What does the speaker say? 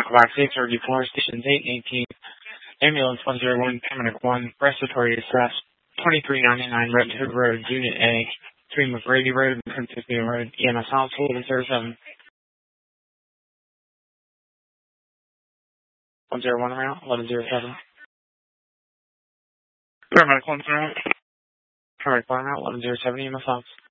Box 8 or D4, stations 8 and 18, ambulance 101, paramedic 1, respiratory distress, 2399 Red Hood Road, Unit A, between McGrady Road and Princess View Road, EMS Hospital, 07. 101 around, 1107. Paramedic 1 around, paramedic 1 around, 1107, EMS Hospital.